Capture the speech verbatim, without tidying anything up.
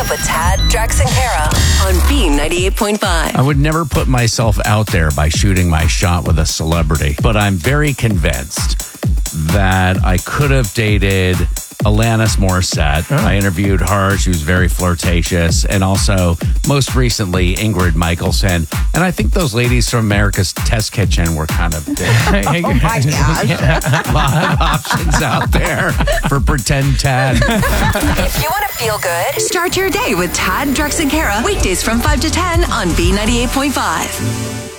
Up with Tad, Drex, and Kara on B ninety-eight point five. I would never put myself out there by shooting my shot with a celebrity, but I'm very convinced that I could have dated Alanis Morissette. Oh. I interviewed her. She was very flirtatious. And also, most recently, Ingrid Michaelson. And I think those ladies from America's Test Kitchen were kind of big. Oh, my gosh. A lot of options out there for pretend Tad. If you want to feel good, start your day with Tad, Drex, and Kara. Weekdays from five to ten on B ninety-eight point five.